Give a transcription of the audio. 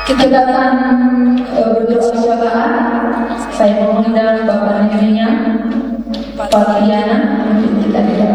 Kita akan berdoa syafaat. Saya mengundang Bapak Nyonya Pak Diana untuk kita